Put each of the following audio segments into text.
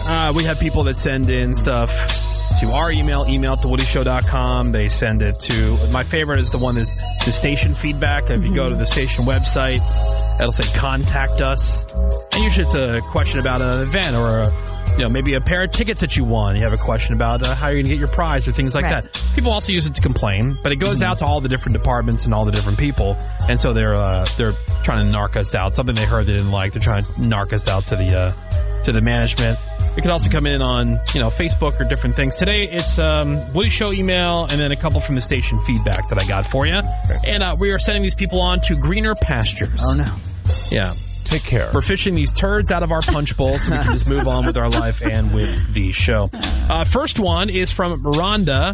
We have people that send in stuff to our email to woodyshow.com. They send it to, my favorite is the one that's the station feedback. If you go to the station website, it'll say contact us. And usually it's a question about an event or maybe a pair of tickets that you won. You have a question about how you're going to get your prize or things like that. People also use it to complain, but it goes out to all the different departments and all the different people. And so they're trying to narc us out. Something they heard they didn't like. They're trying to narc us out to the management. It could also come in on, Facebook or different things. Today, it's Woody Show email and then a couple from the station feedback that I got for you. And we are sending these people on to greener pastures. Oh, no. Yeah. Take care. We're fishing these turds out of our punch bowl so we can just move on with our life and with the show. First one is from Rhonda.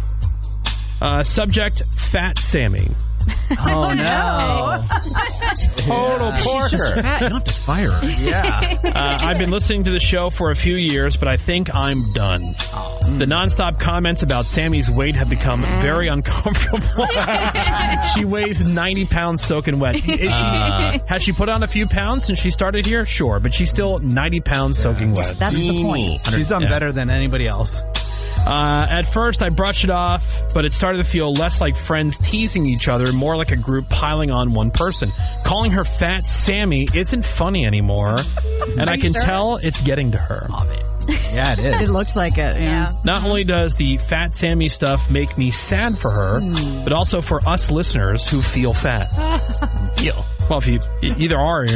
Subject, Fat Sammy. Oh, no. Total porker. You don't have to fire her. Yeah. I've been listening to the show for a few years, but I think I'm done. The nonstop comments about Sammy's weight have become very uncomfortable. She weighs 90 pounds soaking wet. Has she put on a few pounds since she started here? Sure, but she's still 90 pounds soaking wet. That's the point. She's done better than anybody else. At first, I brushed it off, but it started to feel less like friends teasing each other, more like a group piling on one person. Calling her Fat Sammy isn't funny anymore, and I can tell it's getting to her. Yeah, it is. It looks like it, yeah. Not only does the Fat Sammy stuff make me sad for her, but also for us listeners who feel fat. Well, if you either are or you're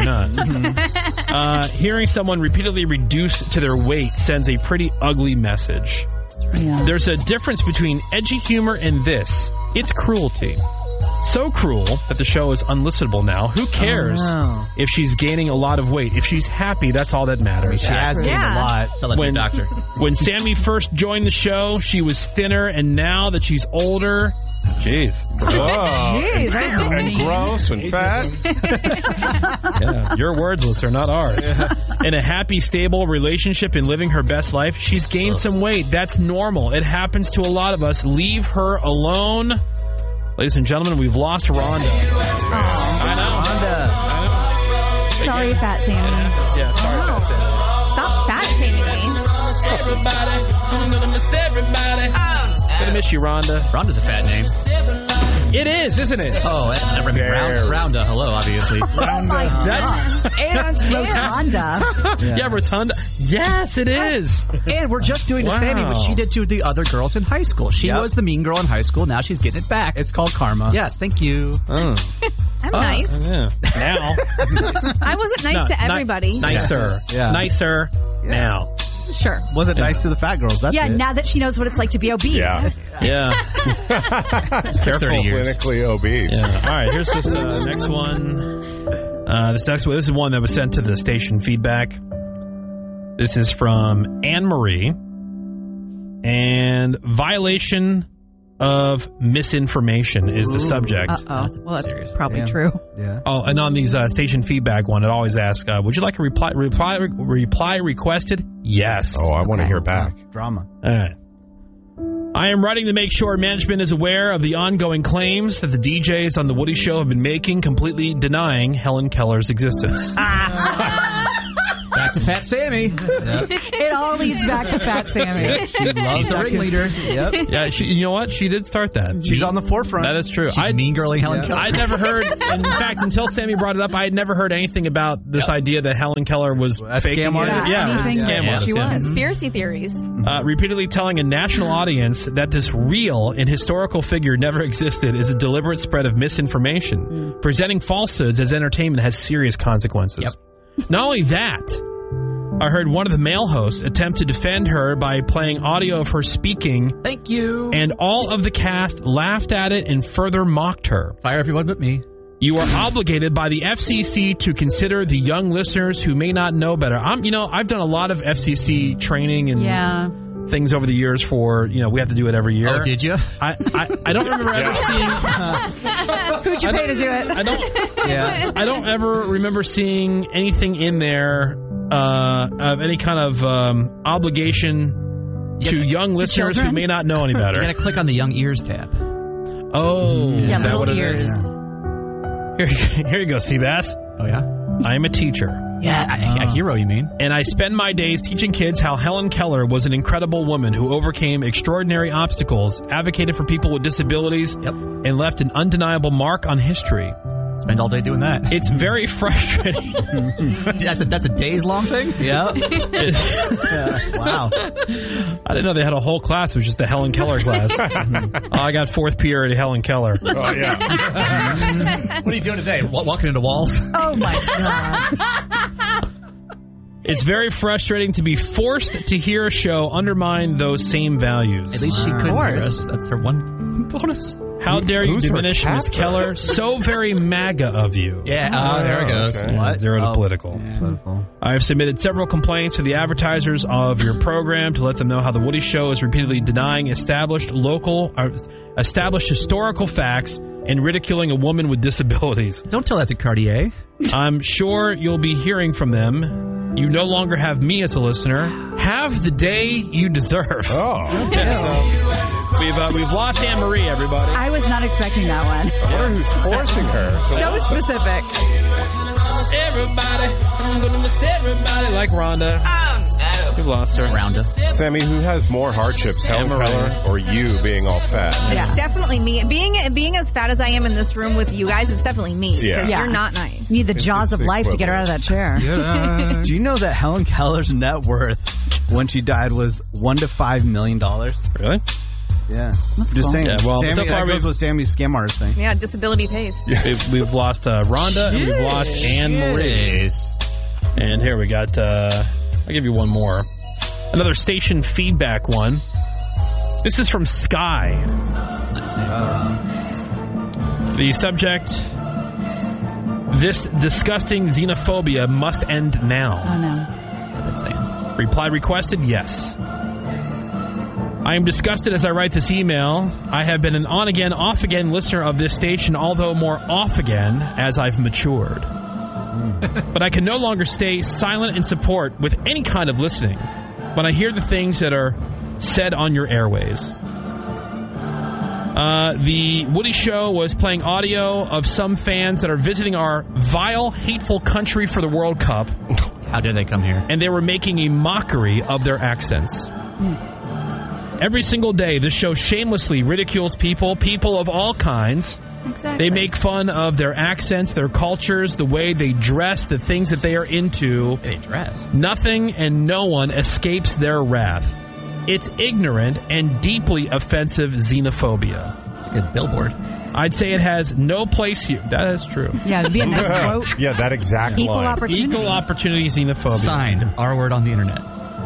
not. Hearing someone repeatedly reduced to their weight sends a pretty ugly message. Yeah. There's a difference between edgy humor and this. It's cruelty. So cruel that the show is unlistenable now. Who cares if she's gaining a lot of weight? If she's happy, that's all that matters. She has gained a lot. Tell that to your doctor. When Sammy first joined the show, she was thinner, and now that she's older, jeez. And gross and fat. Yeah, your words, listener, not ours. In a happy, stable relationship and living her best life, she's gained some weight. That's normal. It happens to a lot of us. Leave her alone. Ladies and gentlemen, we've lost Rhonda. I know. Sorry, Fat Sammy. Yeah, sorry, Fat Sammy. Stop fat shaming me. Everybody, I'm gonna miss everybody. Gonna miss you, Rhonda. Rhonda's a fat name. It is, isn't it? Oh, Rounda. Hello, obviously. And Rotunda. Yeah, Rotunda. Yes, it is. And we're just doing to Sammy what she did to the other girls in high school. She was the mean girl in high school. Now she's getting it back. It's called karma. Yes, thank you. I'm nice. Yeah. Now. I wasn't nice to everybody. Nicer. Yeah. Nicer now. Sure. Wasn't nice to the fat girls. That's it. Now that she knows what it's like to be obese. Yeah. Yeah. Careful, clinically obese. Yeah. All right, here's this next one. This is one that was sent to the station feedback. This is from Anne-Marie. And violation of misinformation is the subject. Uh-oh. Well, that's probably true. Yeah. Oh, and on these station feedback one, it always asks, would you like a reply requested? Yes. Oh, I want to hear back. Drama. All right. I am writing to make sure management is aware of the ongoing claims that the DJs on The Woody Show have been making, completely denying Helen Keller's existence. Back to Fat Sammy. Yep. It all leads back to Fat Sammy. She loves the ringleader. Yep. Yeah, you know what? She did start that. She's on the forefront. That is true. She's mean girling Helen Keller. I'd never heard, in fact, until Sammy brought it up, I had never heard anything about this idea that Helen Keller was a faking scam artist. Yeah, anything. scam artist. She was. Conspiracy theories. Repeatedly telling a national audience that this real and historical figure never existed is a deliberate spread of misinformation. Presenting falsehoods as entertainment has serious consequences. Yep. Not only that, I heard one of the male hosts attempt to defend her by playing audio of her speaking. Thank you. And all of the cast laughed at it and further mocked her. Fire everyone but me. You are obligated by the FCC to consider the young listeners who may not know better. I've done a lot of FCC training and things over the years for, we have to do it every year. Oh, did you? I don't remember ever seeing... Who'd you pay to do it? I don't ever remember seeing anything in there of any kind of obligation to young listeners who may not know any better. You got to click on the Young Ears tab. Oh, is that what it ears. is? Here you go, Seabass. Oh, yeah? I am a teacher. Yeah, a hero, you mean? And I spend my days teaching kids how Helen Keller was an incredible woman who overcame extraordinary obstacles, advocated for people with disabilities, and left an undeniable mark on history. Spend all day doing that. It's very frustrating. That's a days-long thing? Yeah. Wow. I didn't know they had a whole class. It was just the Helen Keller class. I got fourth period at Helen Keller. Oh, yeah. What are you doing today? Walking into walls? Oh, my God. It's very frustrating to be forced to hear a show undermine those same values. At least she couldn't hear us. That's her one bonus. How dare you diminish Miss Keller? So very MAGA of you. Yeah, there it goes. Okay. What? Zero to political. Yeah. Political. I have submitted several complaints to the advertisers of your program to let them know how The Woody Show is repeatedly denying established historical facts and ridiculing a woman with disabilities. Don't tell that to Cartier. I'm sure you'll be hearing from them. You no longer have me as a listener. Have the day you deserve. Oh. We've lost Anne Marie, everybody. I was not expecting that one. I wonder who's forcing her. So specific. Everybody, I'm gonna miss everybody like Rhonda. We've lost her. Rhonda. Sammy, who has more hardships, Helen Keller or you being all fat? Yeah. It's definitely me. Being as fat as I am in this room with you guys, it's definitely me. Yeah. 'Cause Yeah. You're not nice. Need the jaws of the life to get her out of that chair. Do you know that Helen Keller's net worth when she died was $1 to $5 million? Really? Yeah. That's Just cool. saying. Yeah, well, Sammy, so far that goes with Sammy's scam artist thing. Yeah, disability pays. We've lost Rhonda and we've lost Anne Marie. And here we got, I'll give you one more. Another station feedback one. This is from Sky. The subject, this disgusting xenophobia must end now. Oh, no. That's saying. Reply requested, yes. I am disgusted as I write this email. I have been an on-again, off-again listener of this station, although more off-again as I've matured. But I can no longer stay silent in support with any kind of listening when I hear the things that are said on your airways. The Woody Show was playing audio of some fans that are visiting our vile, hateful country for the World Cup. How dare they come here? And they were making a mockery of their accents. Every single day, this show shamelessly ridicules people of all kinds. Exactly. They make fun of their accents, their cultures, the way they dress, the things that they are into. They dress. Nothing and no one escapes their wrath. It's ignorant and deeply offensive xenophobia. It's a good billboard. I'd say it has no place here. That is true. Yeah, it'd be a nice quote. Yeah, that exact Equal line. opportunity. Equal opportunity xenophobia. Signed. Our word on the internet.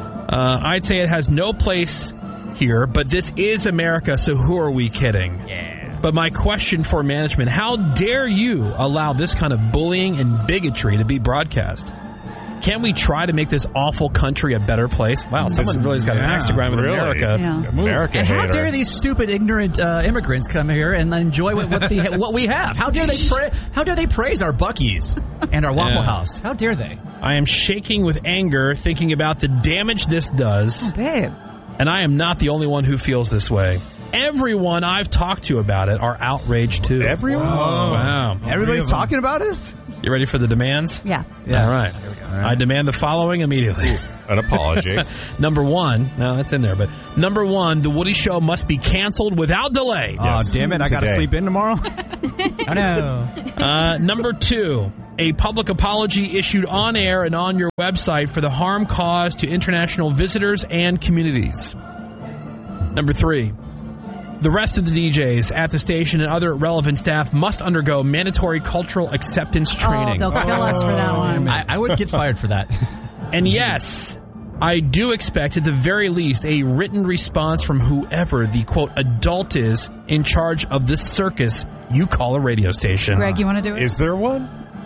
I'd say it has no place here, but this is America, so who are we kidding? Yeah. But my question for management, how dare you allow this kind of bullying and bigotry to be broadcast? Can't we try to make this awful country a better place? Wow, someone really's got an axe to grind with really. America. Yeah. America And how hater. dare these stupid, ignorant immigrants come here and enjoy what we have? How dare they praise our Buc-ee's and our Waffle House? How dare they? I am shaking with anger thinking about the damage this does, Babe. and I am not the only one who feels this way. Everyone I've talked to about it are outraged too. Everyone? Wow. Everybody's talking about us? You ready for the demands? Yeah. All right. I demand the following immediately. An apology. Number one, no, that's in there, but number one, The Woody Show must be canceled without delay. Oh, damn it. I got to Today. sleep in tomorrow? Oh, no. Number two, a public apology issued on air and on your website for the harm caused to international visitors and communities. Number three, the rest of the DJs at the station and other relevant staff must undergo mandatory cultural acceptance training. Oh, they'll kill us for that one. I would get fired for that. And yes, I do expect at the very least a written response from whoever the, quote, adult is in charge of this circus you call a radio station. Greg, you want to do it? Is there one?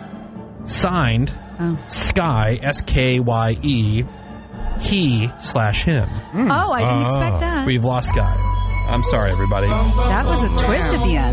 Signed, Sky, S-K-Y-E, he/him. Oh, I didn't expect that. We've lost Sky. I'm sorry, everybody. That was a twist at the end.